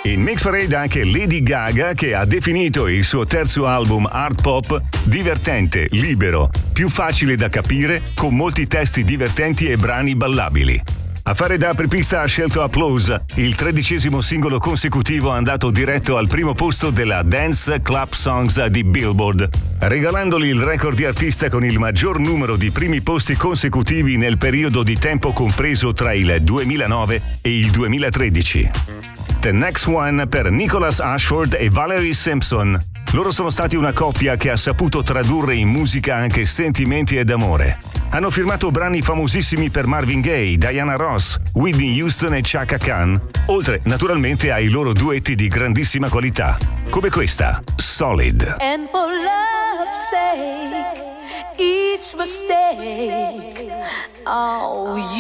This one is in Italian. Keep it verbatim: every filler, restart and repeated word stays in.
In Mix Parade anche Lady Gaga, che ha definito il suo terzo album Art Pop divertente, libero, più facile da capire, con molti testi divertenti e brani ballabili. A fare da apripista ha scelto Applause, il tredicesimo singolo consecutivo andato diretto al primo posto della Dance Club Songs di Billboard, regalandogli il record di artista con il maggior numero di primi posti consecutivi nel periodo di tempo compreso tra il duemilanove e il duemilatredici. The Next One per Nicholas Ashford e Valerie Simpson. Loro sono stati una coppia che ha saputo tradurre in musica anche sentimenti ed amore. Hanno firmato brani famosissimi per Marvin Gaye, Diana Ross, Whitney Houston e Chaka Khan, oltre naturalmente ai loro duetti di grandissima qualità, come questa, Solid. And for love's sake, each mistake, oh,